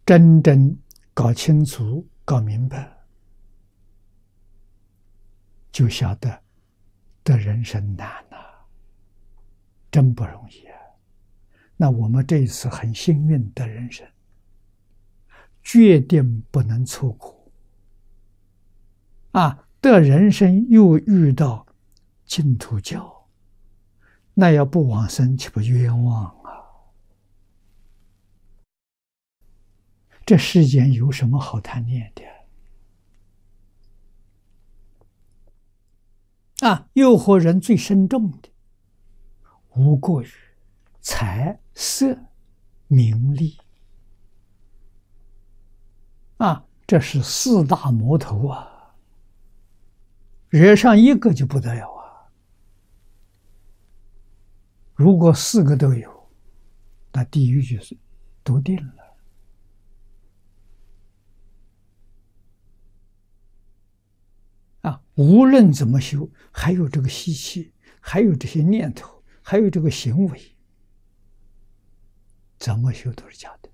真正搞清楚、搞明白，就晓得得人生难啊，真不容易啊。那我们这一次很幸运得人生，决定不能错过啊！得人生又遇到净土教，那要不往生岂不冤枉啊？这世间有什么好贪念的啊？诱惑人最深重的，无过于财色名利啊，这是四大魔头啊，惹上一个就不得了啊！如果四个都有，那地狱就是笃定了。啊，无论怎么修，还有这个习气，还有这些念头，还有这个行为，怎么修都是假的。